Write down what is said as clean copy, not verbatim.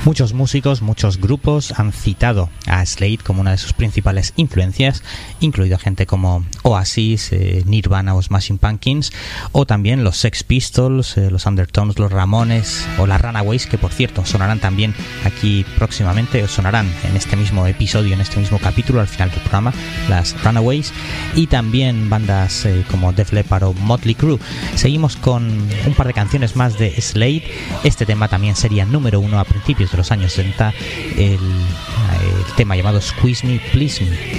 Muchos músicos, muchos grupos han citado a Slade como una de sus principales influencias, incluido gente como Oasis, Nirvana o Smashing Pumpkins, o también los Sex Pistols, los Undertones, los Ramones o las Runaways, que por cierto sonarán también aquí próximamente, o sonarán en este mismo episodio, en este mismo capítulo, al final del programa, las Runaways, y también bandas como Def Leppard o Motley Crue. Seguimos con un par de canciones más de Slade. Este tema también sería número 1 a principios de los años 70, el tema llamado Squeeze Me, Please Me.